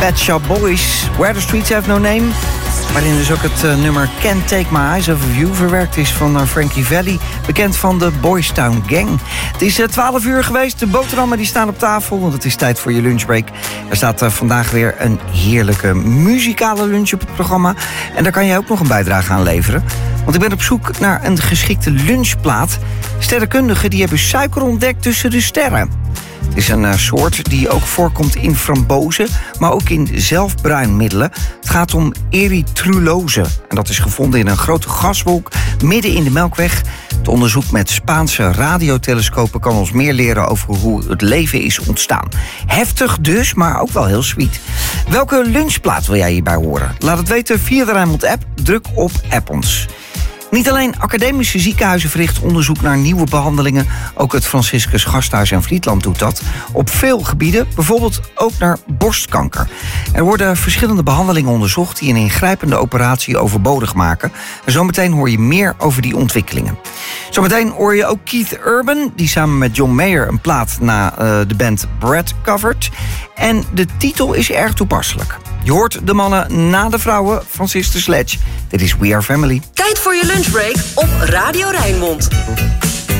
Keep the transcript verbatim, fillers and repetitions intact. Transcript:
Pet Shop Boys, Where the Streets Have No Name. Waarin dus ook het uh, nummer Can't Take My Eyes Off of You verwerkt is van uh, Frankie Valli, bekend van de Boys Town Gang. Het is uh, twaalf uur geweest, de boterhammen die staan op tafel, want het is tijd voor je lunchbreak. Er staat uh, vandaag weer een heerlijke muzikale lunch op het programma. En daar kan jij ook nog een bijdrage aan leveren. Want ik ben op zoek naar een geschikte lunchplaat. Sterrenkundigen die hebben suiker ontdekt tussen de sterren. Het is een uh, soort die ook voorkomt in frambozen, maar ook in zelfbruinmiddelen. Het gaat om erythrulose. En dat is gevonden in een grote gaswolk midden in de Melkweg. Het onderzoek met Spaanse radiotelescopen kan ons meer leren over hoe het leven is ontstaan. Heftig dus, maar ook wel heel sweet. Welke lunchplaat wil jij hierbij horen? Laat het weten via de Rijnmond-app. Druk op App ons. Niet alleen academische ziekenhuizen verrichten onderzoek naar nieuwe behandelingen. Ook het Franciscus Gasthuis in Vlietland doet dat. Op veel gebieden, bijvoorbeeld ook naar borstkanker. Er worden verschillende behandelingen onderzocht die een ingrijpende operatie overbodig maken. En zometeen hoor je meer over die ontwikkelingen. Zometeen hoor je ook Keith Urban, die samen met John Mayer een plaat na uh, de band Brad covert. En de titel is erg toepasselijk. Je hoort de mannen na de vrouwen van Sister Sledge. Dit is We Are Family. Tijd voor je lunchbreak op Radio Rijnmond.